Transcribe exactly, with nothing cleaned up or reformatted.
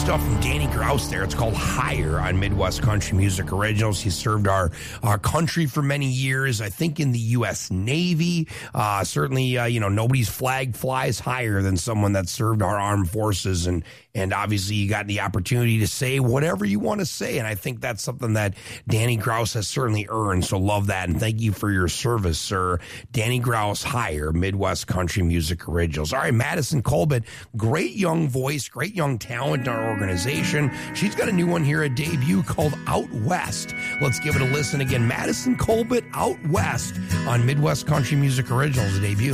stuff from Danny Grouse there. It's called Higher on Midwest Country Music Originals. He served our, our country for many years, I think in the U S Navy. Uh, certainly, uh, you know, nobody's flag flies higher than someone that served our armed forces. And, and obviously you got the opportunity to say whatever you want to say. And I think that's something that Danny Grouse has certainly earned. So love that. And thank you for your service, sir. Danny Grouse, Higher, Midwest Country Music Originals. All right, Madison Colbert, great young voice, great young talent in our organization. She's got a new one here, a debut called Out West. Let's give it a listen again. Madison Colbert, Out West on Midwest Country Music Originals, a debut.